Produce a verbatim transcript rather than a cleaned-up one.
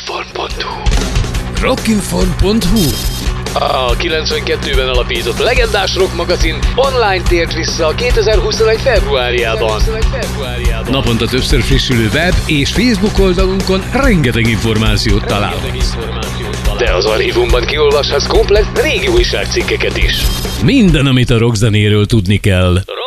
rockinform pont hu. rockinform pont hu. A kilencvenkettőben alapított legendás rock magazin online tért vissza a kétezer-huszonegy februárjában. Naponta többször frissülő web és Facebook oldalunkon rengeteg információt találhatsz. De az archívumban kiolvashatsz komplett régi újságcikkeket is. Minden, amit a rockzenéről tudni kell.